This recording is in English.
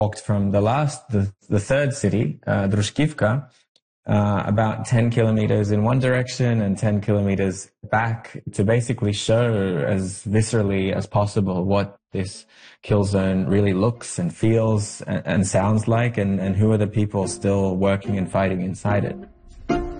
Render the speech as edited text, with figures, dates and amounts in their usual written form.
walked from the third city, Druskivka, about 10 kilometers in one direction and 10 kilometers back to basically show as viscerally as possible what this kill zone really looks and feels and sounds like, and who are the people still working and fighting inside it.